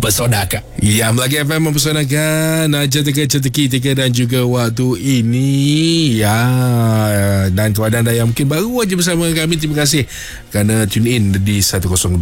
Mempesonakan. Ya, Melaka FM mempesonakan Ceteki dan juga waktu ini. Ya, dan kepada anda yang mungkin baru aja bersama kami, terima kasih kerana tune in di 102.3.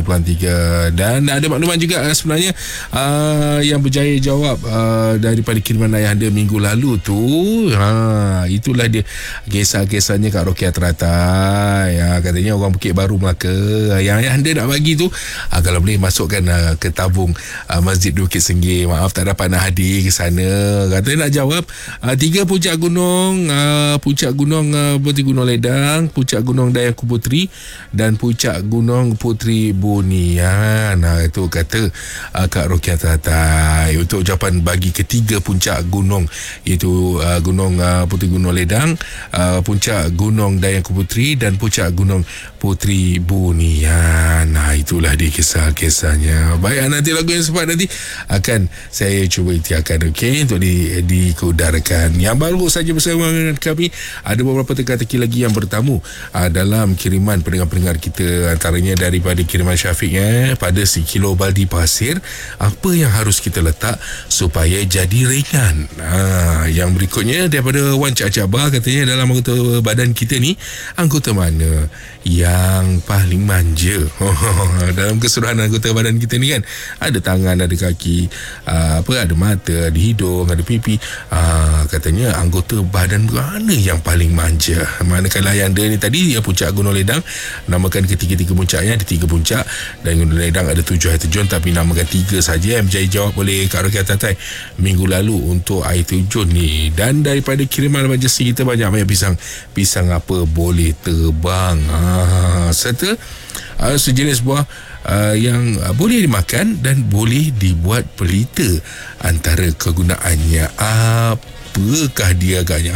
Dan ada maklumat juga sebenarnya yang berjaya jawab daripada kiriman ayah anda minggu lalu tu. Itulah dia kisah-kisahnya Kak Rokia Teratai. Katanya orang Bukit Baru Melaka yang ayah anda nak bagi tu, kalau boleh masukkan ke tabung Masjid Bukit Senggih. Maaf tak dapat nak hadir ke sana. Katanya nak jawab 3 puncak gunung, puncak gunung Puteri Gunung Ledang, puncak gunung Dayak Puteri dan puncak gunung Puteri Bunian. Itu kata Kak Rokia Teratai. Untuk jawapan bagi ketiga puncak gunung, iaitu gunung Puteri Gunung Ledang, puncak gunung Dayak Puteri dan puncak gunung Puteri Bunian. Itulah dia kisah-kisahnya. Baik, nanti lagu yang sempat nanti akan saya cuba ikhtiarkan, okey, untuk diudarakan. Yang baru saja bersama dengan kami, ada beberapa teka-teki lagi yang bertamu dalam kiriman pendengar-pendengar kita. Antaranya daripada kiriman Syafiq pada sekilo baldi pasir, apa yang harus kita letak supaya jadi ringan. Yang berikutnya daripada Wan Cak Cabar, katanya dalam anggota badan kita ni, anggota mana yang paling manja? Dalam keseluruhan anggota badan kita ni kan, ada tangan, ada kaki, ada mata, ada hidung, ada pipi. Katanya anggota badan mana yang paling manja? Manakala yang dia ni tadi, puncak Gunung Ledang, namakan ketiga-tiga puncaknya, ada 3 puncak, dan Gunung Ledang ada 7 air terjun, tapi namakan 3 saja yang berjaya jawab oleh Kak Rokia Teratai minggu lalu untuk air terjun ni. Dan daripada kiriman emergency kita banyak pisang apa boleh terbang, serta sejenis buah yang boleh dimakan dan boleh dibuat pelita. Antara kegunaannya, apakah dia agaknya?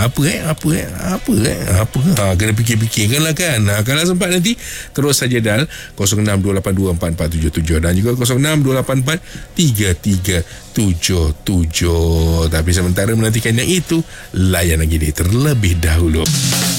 Kena fikir-fikirkan lah kan. Kalau sempat nanti terus saja dial 0628244477 dan juga 0628433377. Tapi sementara menantikan yang itu, layan lagi ni terlebih dahulu.